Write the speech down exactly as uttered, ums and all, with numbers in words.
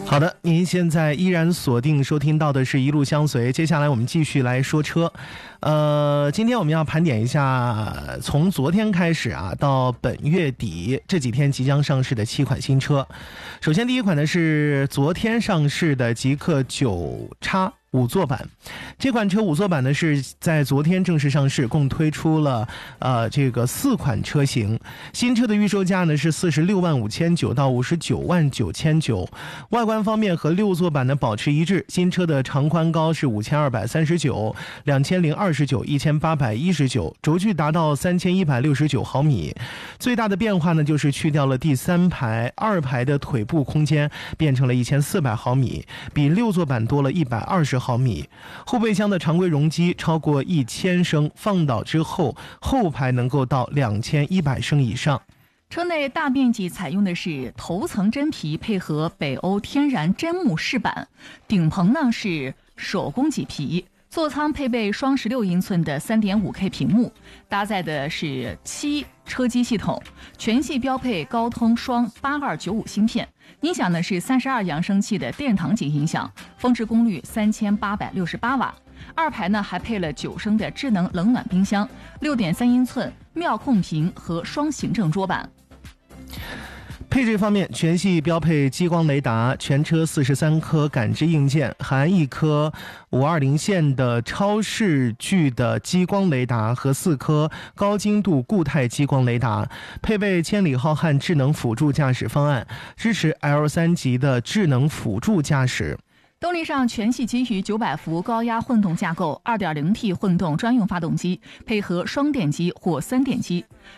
好的，您现在依然锁定收听到的是一路相随，接下来我们继续来说车。呃，今天我们要盘点一下从昨天开始啊到本月底这几天即将上市的七款新车。首先第一款呢是昨天上市的极氪九叉五座版，这款车五座版呢是在昨天正式上市，共推出了呃这个四款车型。新车的预售价呢是四十六万五千九到五十九万九千九。外观方面和六座版呢保持一致，新车的长宽高是五千二百三十九、两千零二十九、一千八百一十九，轴距达到三千一百六十九毫米。最大的变化呢就是去掉了第三排，二排的腿部空间变成了一千四百毫米，比六座版多了一百二十毫米。后备箱的常规容积超过一千升，放倒之后后排能够到两千一百升以上。 车内大面积采用的是头层真皮配合北欧天然真木饰板，顶棚呢是手工麂皮，座舱配备双十六英寸的 三点五K 屏幕，搭载的是七车机系统，全系标配高通双八二九五芯片，音响呢是三十二扬声器的殿堂级音响，峰值功率三千八百六十八瓦。二排呢还配了九升的智能冷暖冰箱， 六点三英寸妙控屏和双行政桌板。 配置方面，全系标配激光雷达，全车四十三颗感知硬件，含一颗五二零线的超视距的激光雷达和四颗高精度固态激光雷达，配备千里浩瀚智能辅助驾驶方案，支持 L 三 级的智能辅助驾驶。 动力上，全系基于九百伏高压混动架构， 二点零T 混动专用发动机，配合双电机或三电机。